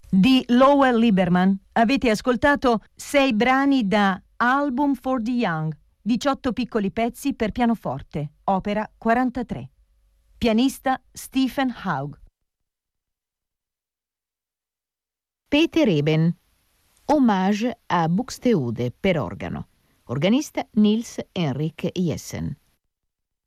Di Lowell Lieberman avete ascoltato 6 brani da Album for the Young, 18 piccoli pezzi per pianoforte, opera 43. Pianista Stephen Haug. Peter Eben, Hommage a Buxtehude per organo. Organista Nils Henrik Jessen.